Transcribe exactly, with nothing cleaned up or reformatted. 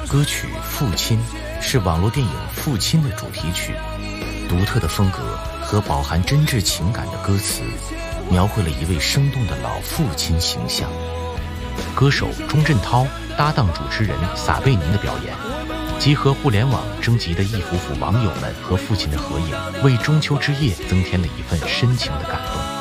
歌曲《父亲》是网络电影《父亲》的主题曲，独特的风格和饱含真挚情感的歌词，描绘了一位生动的老父亲形象。歌手钟镇涛搭档主持人撒贝宁的表演，集合互联网征集的一幅幅网友们和父亲的合影，为中秋之夜增添了一份深情的感动。